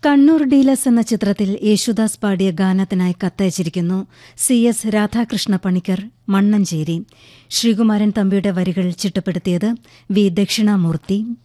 കണ്ണൂർ ഡീലസ് എന്ന ചിത്രത്തിൽ യേശുദാസ് പാടിയ ഗാനത്തിനായി കത്തയച്ചിരിക്കുന്നു CS രാധാകൃഷ്ണ പണിക്കർ, മണ്ണഞ്ചേരി. ശ്രീകുമാരൻ തമ്പിയുടെ വരികൾ ചിട്ടപ്പെടുത്തിയത് വി. ദക്ഷിണാമൂർത്തി.